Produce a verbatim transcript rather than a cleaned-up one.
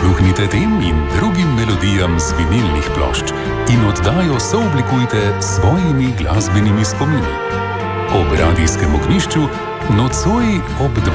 Prisluhnite tem in drugim melodijam z vinilnih plošč in oddajo sooblikujte s svojimi glasbenimi spomini. Ob radijskem ognjišču nocoj ob dvanajstih.